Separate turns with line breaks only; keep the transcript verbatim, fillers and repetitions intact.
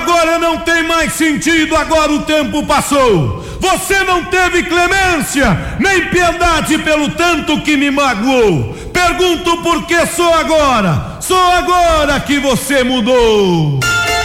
agora não tem mais sentido, agora o tempo passou. Você não teve clemência, nem piedade pelo tanto que me magoou. Pergunto por que só agora, só agora que você mudou.